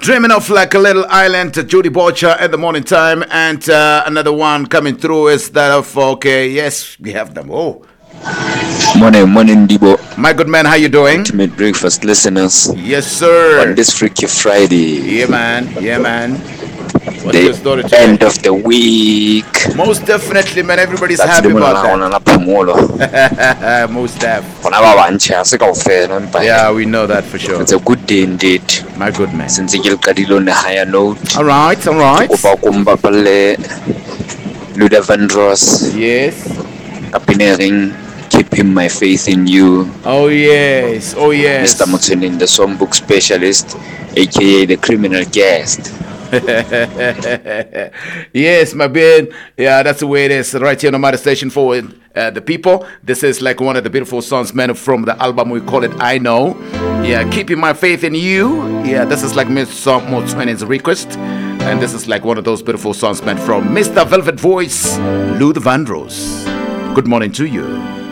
Dreaming of like a little island, Judy Boucher at the morning time, and another one coming through is that of okay, yes, we have them. Oh, Morning, Dibo. my good man, how you doing? Ultimate breakfast listeners. Yes, sir. On this Freaky Friday. Yeah, man. What's The your story today? end of the week. Most definitely, man. Everybody's That's happy the about that. Most def. Yeah, we know that for sure. it's a good day indeed. My good man. Since you get on a higher note. All right. Kupa pale Luda Vandross. Yes. Kapinering. Keeping my faith in you. Oh yes. Mr. Mutsunin, the songbook specialist, aka the criminal guest. Yes, my man. Yeah, that's the way it is. Right here on Nomada Station for the people. This is like one of the beautiful songs, man, from the album. We call it I Know. Yeah, keeping my faith in you. Yeah, this is like Mr. Mutsunin's request. And this is like one of those beautiful songs, man, from Mr. Velvet Voice, Luther Vandross. Good morning to you.